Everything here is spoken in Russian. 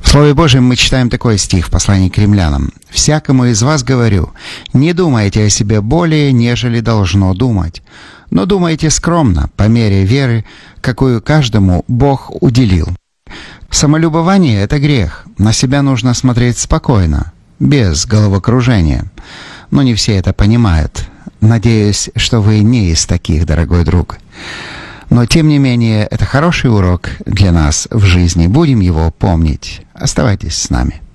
В Слове Божьем мы читаем такой стих в послании к римлянам. «Всякому из вас говорю, не думайте о себе более, нежели должно думать, но думайте скромно, по мере веры, какую каждому Бог уделил». Самолюбование — это грех. На себя нужно смотреть спокойно, без головокружения. Но не все это понимают. Надеюсь, что вы не из таких, дорогой друг. Но, тем не менее, это хороший урок для нас в жизни. Будем его помнить. Оставайтесь с нами.